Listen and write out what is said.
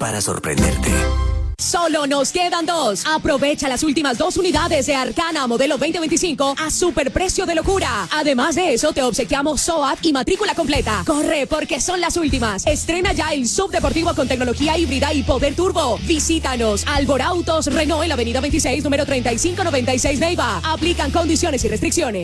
para sorprenderte. Solo nos quedan 2. Aprovecha las últimas 2 unidades de Arcana modelo 2025 a superprecio de locura. Además de eso, te obsequiamos SOAT y matrícula completa. Corre, porque son las últimas. Estrena ya el subdeportivo con tecnología híbrida y poder turbo. Visítanos. Alborautos Renault en la avenida 26, número 3596 Neiva. Aplican condiciones y restricciones.